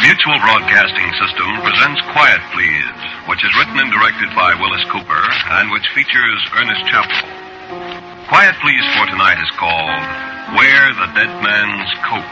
Mutual Broadcasting System presents Quiet Please, which is written and directed by Willis Cooper and which features Ernest Chappell. Quiet Please for tonight is called Wear the Dead Man's Coat.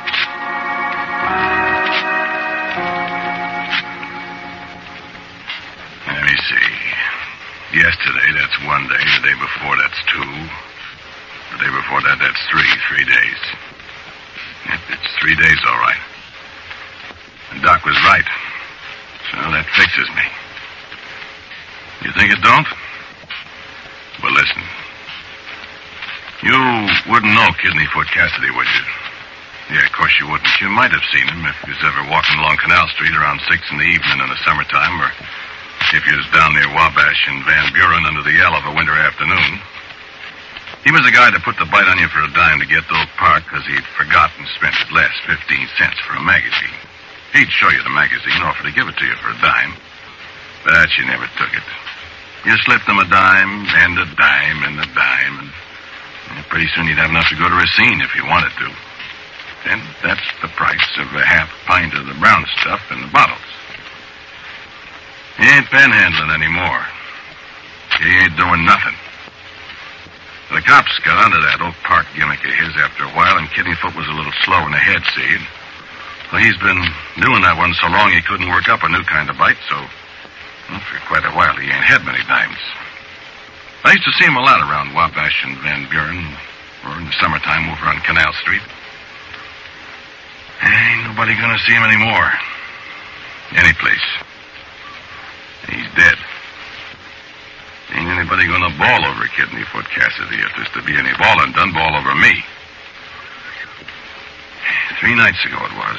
Let me see. Yesterday, that's 1 day. The day before, that's 2. The day before that, that's 3. 3 days. It's 3 days, all right. And Doc was right. So that fixes me. You think it don't? Well, listen. You wouldn't know Kidney Foot Cassidy, would you? Yeah, of course you wouldn't. You might have seen him if you was ever walking along Canal Street around 6 in the evening in the summertime, or if you was down near Wabash and Van Buren under the yell of a winter afternoon. He was the guy that put the bite on you for a dime to get to Oak Park because he'd forgotten and spent his last 15 cents for a magazine. He'd show you the magazine, offer to give it to you for a dime. But you never took it. You slipped him a dime, and a dime, and a dime, and pretty soon you'd have enough to go to Racine if you wanted to. And that's the price of a half pint of the brown stuff in the bottles. He ain't panhandling anymore. He ain't doing nothing. The cops got onto that Oak Park gimmick of his after a while, and Kidney Foot was a little slow in the head, see? Well, he's been doing that one so long he couldn't work up a new kind of bite, so for quite a while he ain't had many dimes. I used to see him a lot around Wabash and Van Buren, or in the summertime over on Canal Street. Ain't nobody gonna see him anymore. Any place. He's dead. Ain't anybody gonna bawl over Kidney Foot Cassidy if there's to be any ballin' done, bawl over me. 3 nights ago it was.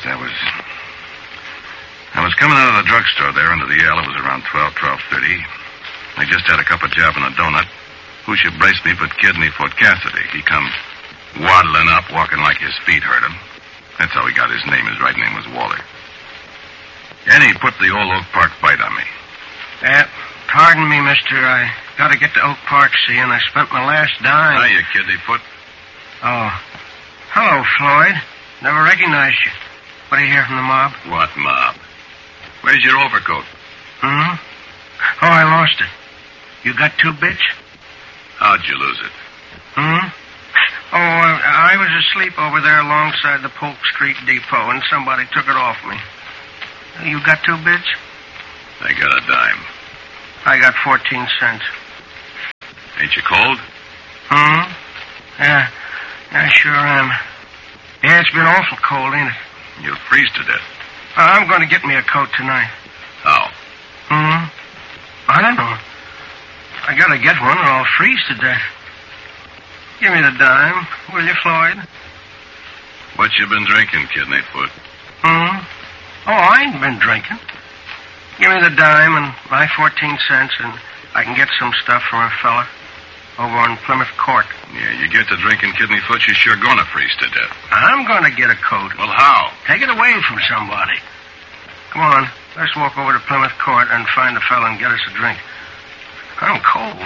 I was coming out of the drugstore there under the L. It was around 12:30. I just had a cup of jam and a donut. Who should brace me but Kidney Foot Cassidy? He come waddling up, walking like his feet hurt him. That's how he got his name. His right name was Waller. And he put the old Oak Park bite on me. Pardon me, mister. I got to get to Oak Park, see, and I spent my last dime. Hiya, Kidney Foot. Oh. Hello, Floyd. Never recognized you. What do you hear from the mob? What mob? Where's your overcoat? Hmm? Oh, I lost it. You got 2 bits? How'd you lose it? Hmm? Oh, I was asleep over there alongside the Polk Street Depot, and somebody took it off me. You got 2 bits? I got a dime. I got 14 cents. Ain't you cold? Hmm? Yeah, I sure am. Yeah, it's been awful cold, ain't it? You'll freeze to death. I'm going to get me a coat tonight. How? Hmm? I don't know. I got to get one or I'll freeze to death. Give me the dime, will you, Floyd? What you been drinking, Kidney Foot? Hmm? Oh, I ain't been drinking. Give me the dime and my 14 cents, and I can get some stuff from a fella over on Plymouth Court. Yeah, you get to drinking, Kidney Foot, you're sure gonna freeze to death. I'm gonna get a coat. Well, how? Take it away from somebody. Come on, let's walk over to Plymouth Court and find a fella and get us a drink. I'm cold.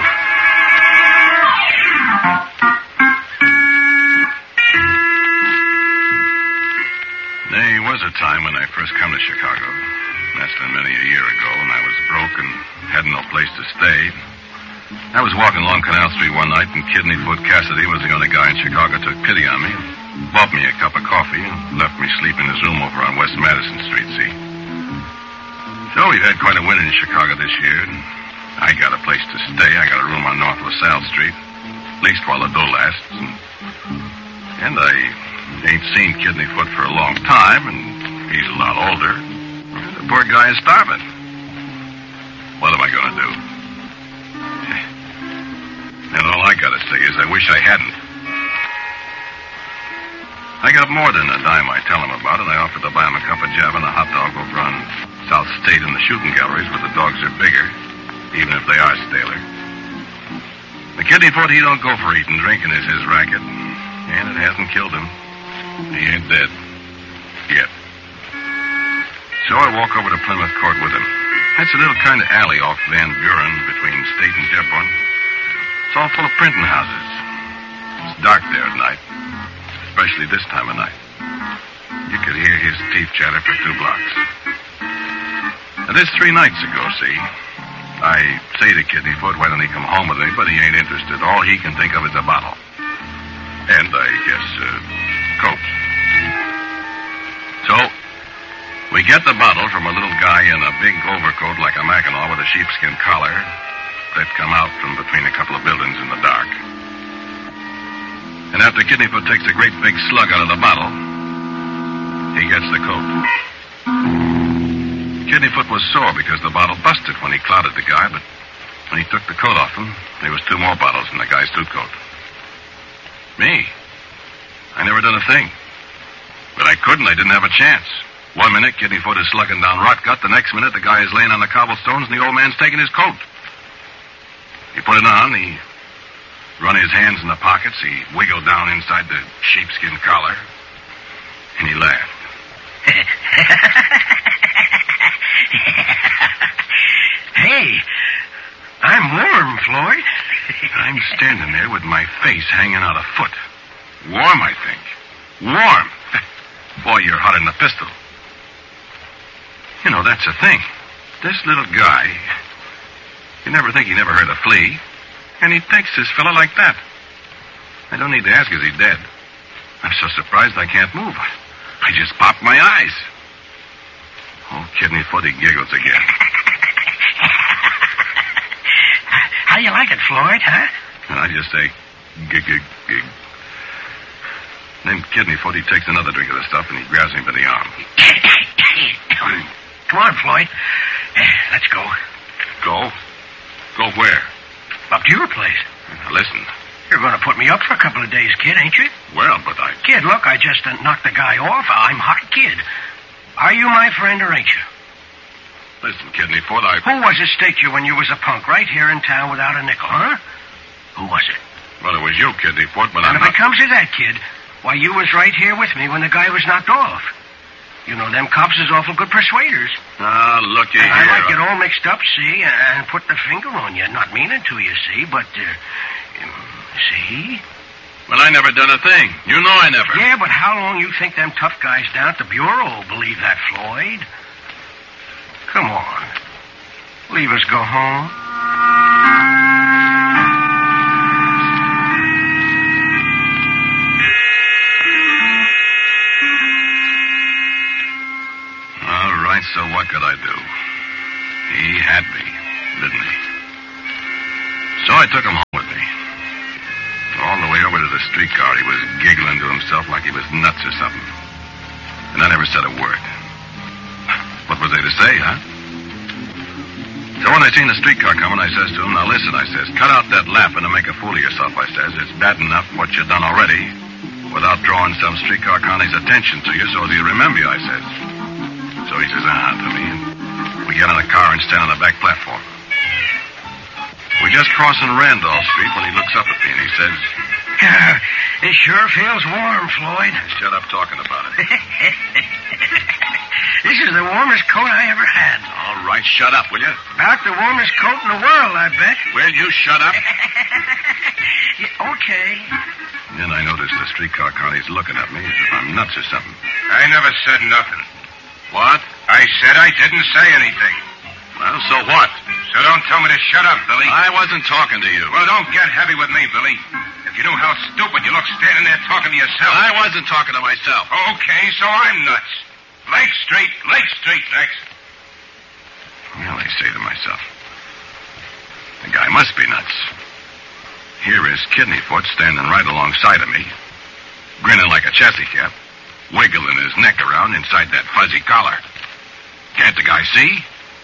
There was a time when I first come to Chicago. That's been many a year ago, and I was broke and had no place to stay. I was walking along Canal Street one night, and Kidney Foot Cassidy was the only guy in Chicago who took pity on me, bought me a cup of coffee, and left me sleep in his room over on West Madison Street, see? So we've had quite a winter in Chicago this year, and I got a place to stay. I got a room on North LaSalle Street, at least while the dough lasts, and I ain't seen Kidney Foot for a long time, and he's a lot older. The poor guy is starving. What am I going to do? And all I got to say is I wish I hadn't. I got more than a dime I tell him about, and I offered to buy him a cup of java and a hot dog over on South State in the shooting galleries where the dogs are bigger, even if they are staler. The Kidney Foot, he don't go for eating. Drinking is his racket, and it hasn't killed him. He ain't dead. Yet. So I walk over to Plymouth Court with him. That's a little kind of alley off Van Buren between State and Dearborn. It's all full of printing houses. It's dark there at night, especially this time of night. You could hear his teeth chatter for 2 blocks. This 3 nights ago, see? I say to Kidneyfoot, why don't he come home with me, but he ain't interested. All he can think of is a bottle. And I guess, Coke. So, we get the bottle from a little guy in a big overcoat like a Mackinaw with a sheepskin collar that come out from between a couple of buildings in the dark. And after Kidneyfoot takes a great big slug out of the bottle, he gets the coat. Kidneyfoot was sore because the bottle busted when he clotted the guy, but when he took the coat off him, there was 2 more bottles in the guy's suit coat. Me? I never done a thing. But I couldn't. I didn't have a chance. 1 minute, Kidneyfoot is slugging down rot gut. The next minute, the guy is laying on the cobblestones and the old man's taking his coat. He put it on. He run his hands in the pockets. He wiggled down inside the sheepskin collar. And he laughed. Hey, I'm warm, Floyd. I'm standing there with my face hanging out a foot. Warm, I think. Warm. Boy, you're hotter than a pistol. You know, that's the thing. This little guy, you never think he never heard a flea, and he takes this fella like that. I don't need to ask, is he dead? I'm so surprised I can't move. I just popped my eyes. Oh, Kidneyfoot, he giggles again. How you like it, Floyd, huh? And I just say, gig, gig, gig. Then Kidneyfoot, he takes another drink of the stuff, and he grabs me by the arm. Come on, Floyd. Let's go. Go? Go where? Up to your place. Now, listen. You're going to put me up for a couple of days, kid, ain't you? Well, but I... Kid, look, I just knocked the guy off. I'm hot, kid. Are you my friend or ain't you? Listen, Kidneyfoot, Who was it staked you when you was a punk right here in town without a nickel, huh? Who was it? Well, it was you, Kidneyfoot, but And I'm if it comes to that, kid, why, you was right here with me when the guy was knocked off. You know, them cops is awful good persuaders. Ah, looky And here. I might get all mixed up, see, and put the finger on you. Not meaning to, you see, but, see? Well, I never done a thing. You know I never. Yeah, but how long you think them tough guys down at the Bureau will believe that, Floyd? Come on. Leave us go home. All right, so what could I do? He had me, didn't he? So I took him home with me. All the way over to the streetcar, he was giggling to himself like he was nuts or something. And I never said a word. What was there to say, huh? So when I seen the streetcar coming, I says to him, now listen, I says, cut out that laughing and make a fool of yourself, I says. It's bad enough what you done already without drawing some streetcar connie's attention to you, so do you remember you, I says. So he says, to me, and we get in a car and stand on the back platform. We're just crossing Randolph Street when he looks up at me and he says, It sure feels warm, Floyd. shut up talking about it. This is the warmest coat I ever had. All right, shut up, will you? About the warmest coat in the world, I bet. Will you shut up? Yeah, okay. Then I noticed the streetcar Connie's looking at me as if I'm nuts or something. I never said nothing. What? I said I didn't say anything. Well, so what? So don't tell me to shut up, Billy. I wasn't talking to you. Well, don't get heavy with me, Billy. If you knew how stupid you look standing there talking to yourself. I wasn't talking to myself. Okay, so I'm nuts. Lake Street, next. Well, I say to myself, the guy must be nuts. Here is Kidneyfoot standing right alongside of me, grinning like a chassis cap, wiggling his neck around inside that fuzzy collar. Can't the guy see?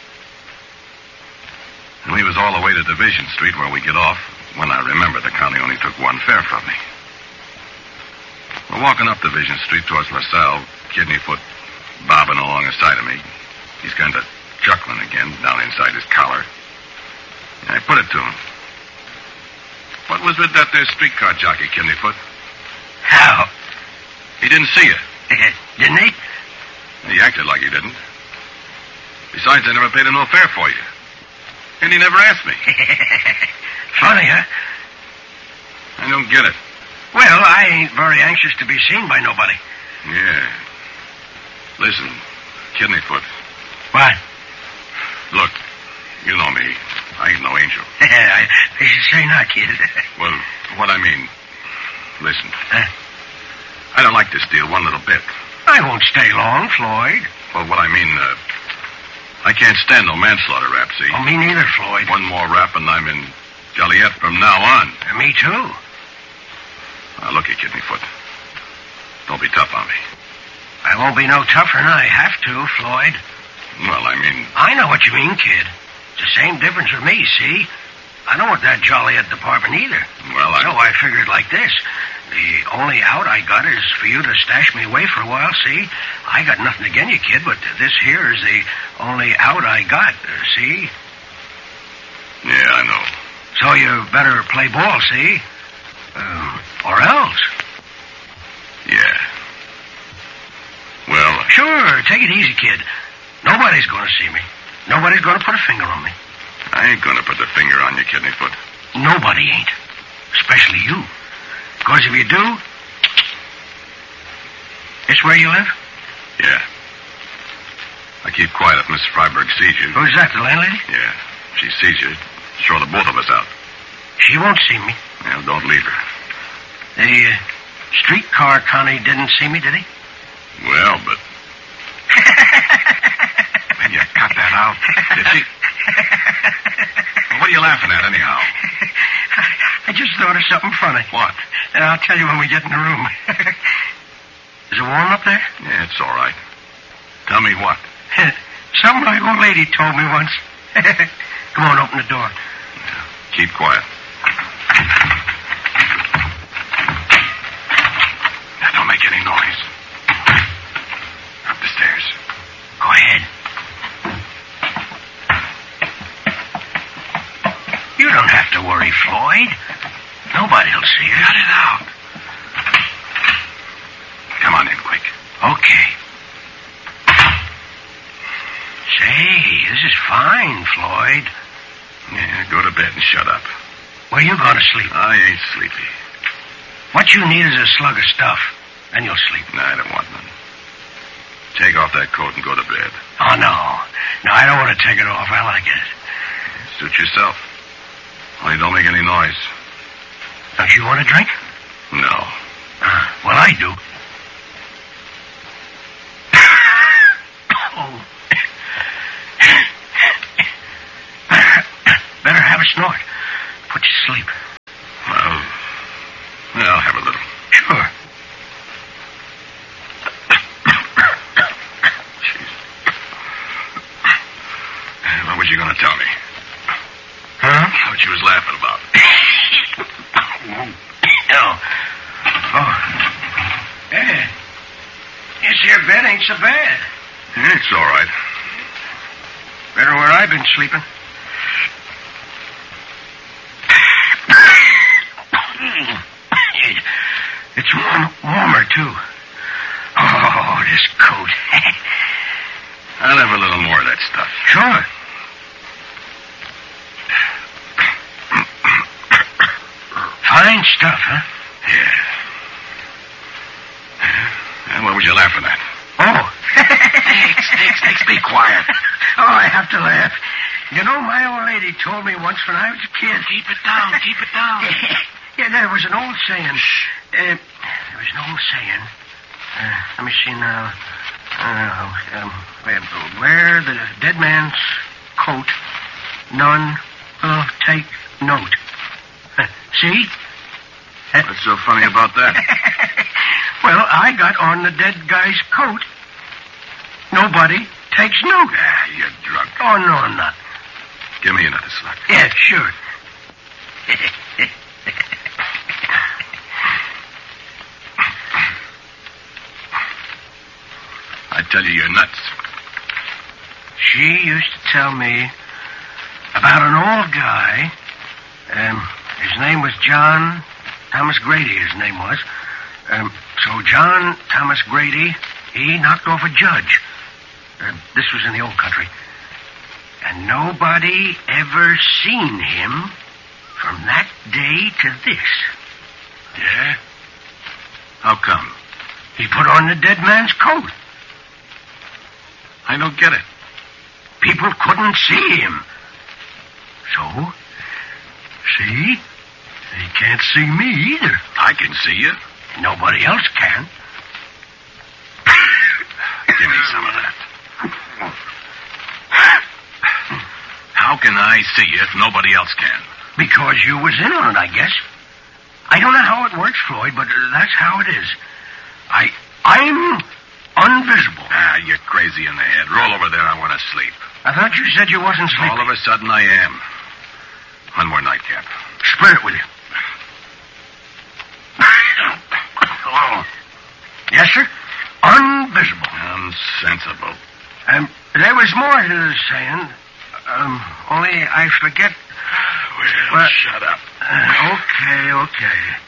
And we was all the way to Division Street where we get off when I remembered the county only took one fare from me. We're walking up Division Street towards LaSalle, Kidneyfoot bobbing along the side of me. He's kind of chuckling again down inside his collar. And I put it to him. What was with that there streetcar jockey, Kidneyfoot? How? He didn't see you. Didn't he? He acted like he didn't. Besides, I never paid him no fare for you. And he never asked me. Funny, huh? I don't get it. Well, I ain't very anxious to be seen by nobody. Yeah. Listen, Kidneyfoot. What? Look, you know me. I ain't no angel. I should say not, kid. Well, what I mean, listen. Huh? I don't like this deal one little bit. I won't stay long, Floyd. Well, what I mean, I can't stand no manslaughter rap, see? Oh, me neither, Floyd. One more rap and I'm in Joliet from now on. Me too. Now, look here, Kidneyfoot. Don't be tough on me. I won't be no tougher than I have to, Floyd. Well, I mean... I know what you mean, kid. It's the same difference with me, see? I don't want that Joliet department either. Well, So I figured like this. The only out I got is for you to stash me away for a while, see? I got nothing against you, kid, but this here is the only out I got, see? Yeah, I know. So you better play ball, see? Or else. Yeah. Well... Sure, take it easy, kid. Nobody's going to see me. Nobody's going to put a finger on me. I ain't gonna put the finger on you, Kidneyfoot. Nobody ain't. Especially you. Because if you do... This where you live? Yeah. I keep quiet if Mrs. Freiberg sees you. Who's that, the landlady? Yeah. If she sees you, throw the both of us out. She won't see me. Well, don't leave her. The streetcar Connie didn't see me, did he? Well, but... Man, you cut that out. Did she? What are you laughing at, anyhow? I just thought of something funny. What? And I'll tell you when we get in the room. Is it warm up there? Yeah, it's all right. Tell me what. Something my old lady told me once. Come on, open the door. Yeah, keep quiet. Now, don't make any noise. Up the stairs. Go ahead. You don't have to worry, Floyd. Nobody'll see you. Cut it out. Come on in, quick. Okay. Say, this is fine, Floyd. Yeah, go to bed and shut up. Where you going to sleep? I ain't sleepy. What you need is a slug of stuff. Then you'll sleep. No, I don't want none. Take off that coat and go to bed. Oh, no. No, I don't want to take it off. I like it. Suit yourself. Only don't make any noise. Don't you want a drink? No. Well, I do. Oh. Better have a snort. Put you to sleep. Well, I'll have a little. Sure. Jeez. What was you going to tell me? Huh? What you was laughing about? Oh. Yeah. This here bed ain't so bad. Yeah, it's all right. Better where I've been sleeping. It's warmer, too. Oh, this coat. I'll have a little more of that stuff. Sure. Fine stuff, huh? Yeah. And what was you laughing at? Oh. Nix, be quiet. Oh, I have to laugh. You know, my old lady told me once when I was a kid. Keep it down. Yeah, there was an old saying. There was an old saying. Let me see now. Wear the dead man's coat, none will take note. See? What's so funny about that? Well, I got on the dead guy's coat. Nobody takes note. Ah, you're drunk. Oh, no, I'm not. Give me another slug. Yeah, sure. I tell you, you're nuts. She used to tell me about an old guy. His name was John Thomas Grady, his name was. So John Thomas Grady, he knocked off a judge. This was in the old country. And nobody ever seen him from that day to this. Yeah? How come? He put on the dead man's coat. I don't get it. people couldn't see him. So, see? He can't see me either. I can see you. Nobody else can. Give me some of that. How can I see you if nobody else can? Because you was in on it, I guess. I don't know how it works, Floyd, but that's how it is. I'm invisible. Ah, you're crazy in the head. Roll over there. I want to sleep. I thought you said you wasn't sleeping. All of a sudden, I am. One more nightcap. Spread it with you. Yes, sir? Invisible. Unsensible. There was more to the saying. Only I forget. Well, shut up. Okay.